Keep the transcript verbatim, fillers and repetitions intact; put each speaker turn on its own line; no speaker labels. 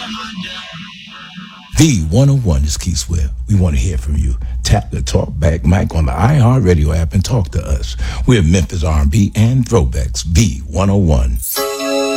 V one oh one is Keith Swift. We want to hear from you. Tap the talk back mic on the iHeartRadio app and talk to us. We're Memphis R and B and Throwbacks V one oh one.